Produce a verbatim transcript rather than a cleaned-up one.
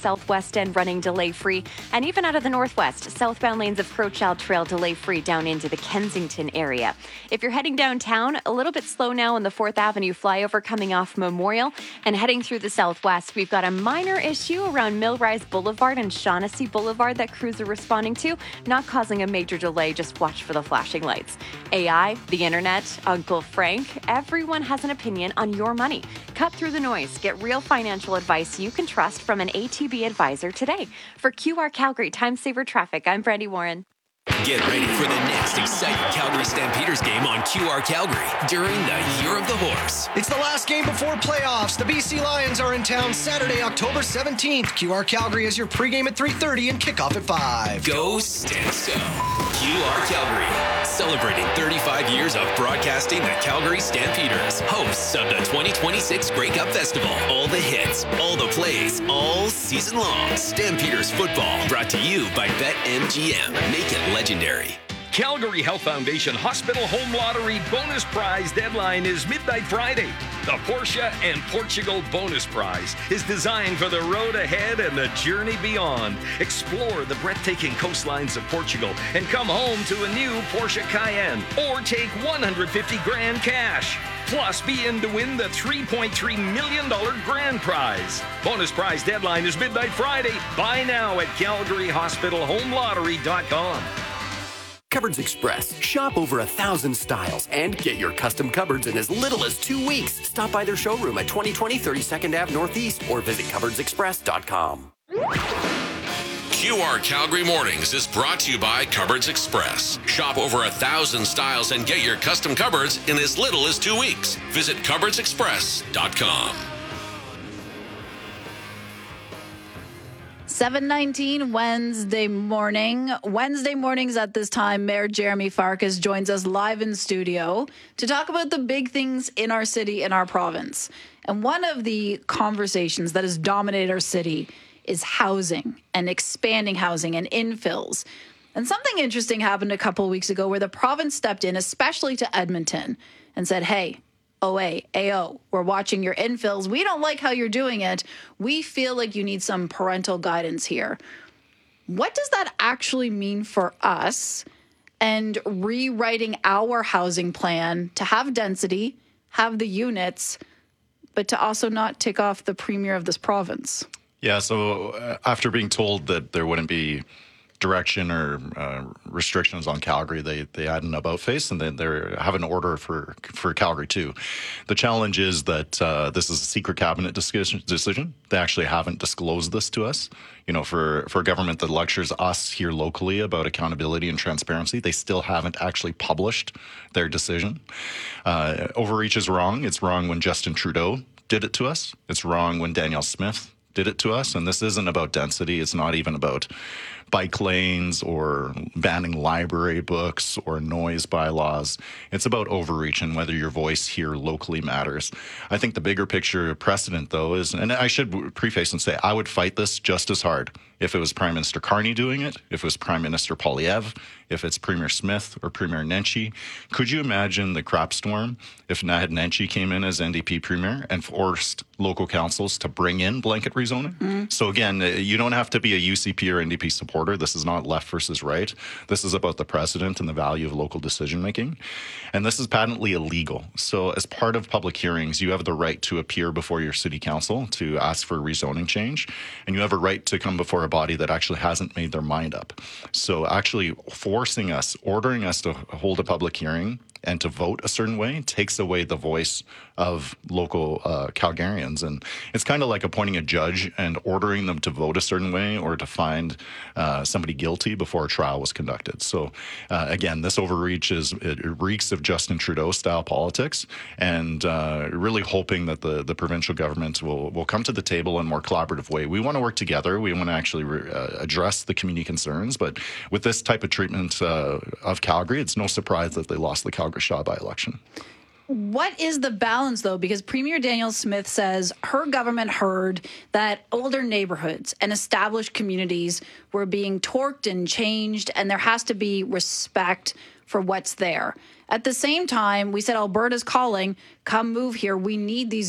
southwest end running delay-free, and even out of the northwest, southbound lanes of Crowchild Trail delay-free down into the Kensington area. If you're heading downtown, a little bit slow now on the fourth Avenue flyover coming off Memorial, and heading through the southwest, we've got a minor issue around Millrise Boulevard and Shaughnessy Boulevard that crews are responding to, not causing a major delay, just watch for the flashing lights. A I, the internet, Uncle Frank, everyone has an opinion on your money. Cut through the noise. Get real financial advice you can trust from an A T B advisor today. For Q R Calgary Time Saver Traffic, I'm Brandy Warren. Get ready for the next exciting Calgary Stampeders game on Q R Calgary during the Year of the Horse. It's the last game before playoffs. The B C Lions are in town Saturday, October seventeenth. Q R Calgary is your pregame at three thirty and kickoff at five. Go Stanso. Q R Calgary, celebrating thirty-five years of broadcasting the Calgary Stampeders, hosts of the twenty twenty-six Grey Cup Festival. All the hits, all the plays, all season long. Stampeders football, brought to you by BetMGM. Make it legendary. Calgary Health Foundation Hospital Home Lottery bonus prize deadline is midnight Friday. The Porsche and Portugal bonus prize is designed for the road ahead and the journey beyond. Explore the breathtaking coastlines of Portugal and come home to a new Porsche Cayenne, or take one hundred fifty grand cash. Plus, be in to win the three point three million dollars grand prize. Bonus prize deadline is midnight Friday. Buy now at calgary hospital home lottery dot com. Cupboards Express. Shop over a thousand styles and get your custom cupboards in as little as two weeks. Stop by their showroom at twenty twenty thirty-second Avenue Northeast or visit cupboards express dot com. Q R Calgary Mornings is brought to you by Cupboards Express. Shop over a thousand styles and get your custom cupboards in as little as two weeks. Visit cupboards express dot com. seven nineteen Wednesday morning. Wednesday mornings at this time, Mayor Jeremy Farkas joins us live in studio to talk about the big things in our city, in our province. And one of the conversations that has dominated our city is housing and expanding housing and infills. And something interesting happened a couple of weeks ago where the province stepped in, especially to Edmonton, and said, hey, O A, A O, we're watching your infills. We don't like how you're doing it. We feel like you need some parental guidance here. What does that actually mean for us and rewriting our housing plan to have density, have the units, but to also not tick off the premier of this province? Yeah, so uh, after being told that there wouldn't be direction or uh, restrictions on Calgary, they they add an about face, and then they have an order for for Calgary too. The challenge is that uh, this is a secret cabinet decision. decision. They actually haven't disclosed this to us. You know, for for a government that lectures us here locally about accountability and transparency, they still haven't actually published their decision. Uh, overreach is wrong. It's wrong when Justin Trudeau did it to us. It's wrong when Danielle Smith did it to us. And this isn't about density. It's not even about bike lanes or banning library books or noise bylaws. It's about overreach and whether your voice here locally matters. I think the bigger picture precedent, though, is, and I should preface and say, I would fight this just as hard if it was Prime Minister Carney doing it, if it was Prime Minister Poilievre, if it's Premier Smith or Premier Nenshi. Could you imagine the crap storm if Naheed Nenshi came in as N D P Premier and forced local councils to bring in blanket rezoning? Mm. So again, you don't have to be a U C P or N D P supporter. This is not left versus right. This is about the precedent and the value of local decision making. And this is patently illegal. So as part of public hearings, you have the right to appear before your city council to ask for a rezoning change. And you have a right to come before a body that actually hasn't made their mind up. So actually forcing us, ordering us to hold a public hearing and to vote a certain way takes away the voice of local uh, Calgarians. And it's kind of like appointing a judge and ordering them to vote a certain way or to find uh, somebody guilty before a trial was conducted. So uh, again, this overreach is, it reeks of Justin Trudeau style politics, and uh, really hoping that the, the provincial government will, will come to the table in a more collaborative way. We want to work together. We want to actually re- uh, address the community concerns. But with this type of treatment uh, of Calgary, it's no surprise that they lost the Calgary Shaw by-election. What is the balance, though? Because Premier Danielle Smith says her government heard that older neighborhoods and established communities were being torqued and changed, and there has to be respect for what's there. At the same time, we said Alberta's calling, come move here. We need these